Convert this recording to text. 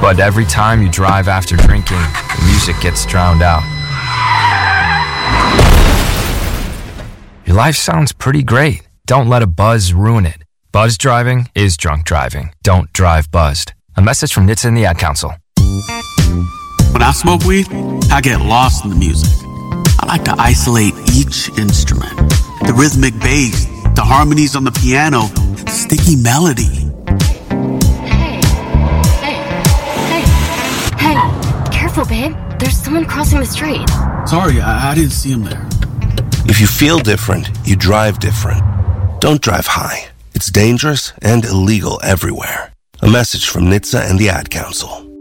But every time you drive after drinking, the music gets drowned out. Your life sounds pretty great. Don't let a buzz ruin it. Buzz driving is drunk driving. Don't drive buzzed. A message from NHTSA and the Ad Council. When I smoke weed, I get lost in the music. I like to isolate each instrument. The rhythmic bass, the harmonies on the piano, the sticky melody. Hey, careful, babe. There's someone crossing the street. Sorry, I didn't see him there. If you feel different, you drive different. Don't drive high. It's dangerous and illegal everywhere. A message from NHTSA and the Ad Council.